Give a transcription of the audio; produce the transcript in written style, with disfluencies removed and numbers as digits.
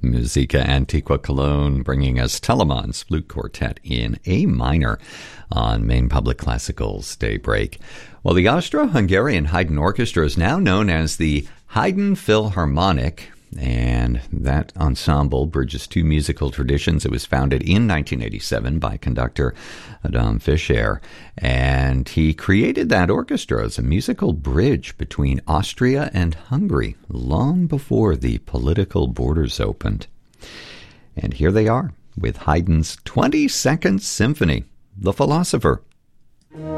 Musica Antiqua Cologne, bringing us Telemann's Flute Quartet in A minor on Maine Public Classical's Daybreak. Well, the Austro-Hungarian Haydn Orchestra is now known as the Haydn Philharmonic, and that ensemble bridges two musical traditions. It was founded in 1987 by conductor Adam Fischer, and he created that orchestra as a musical bridge between Austria and Hungary long before the political borders opened. And here they are with Haydn's 22nd Symphony, The Philosopher.